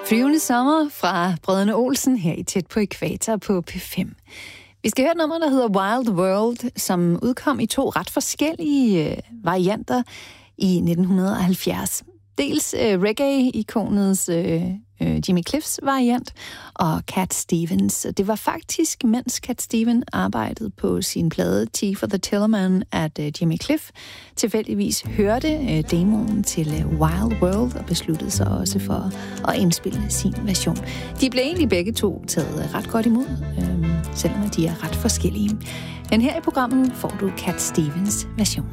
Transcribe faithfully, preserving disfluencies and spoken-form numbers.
Flyvende sommer fra Brødrene Olsen her i Tæt på Ækvator på P fem. Vi skal høre et nummer, der hedder Wild World, som udkom i to ret forskellige øh, varianter i nitten halvfjerds. Dels øh, reggae-ikonets øh, øh, Jimmy Cliffs variant og Cat Stevens. Det var faktisk, mens Cat Stevens arbejdede på sin plade Tea for the Tillerman, at øh, Jimmy Cliff tilfældigvis hørte øh, demoen til øh, Wild World og besluttede sig også for at indspille sin version. De blev egentlig begge to taget ret godt imod, øh, selvom de er ret forskellige. Men her i programmet får du Cat Stevens version.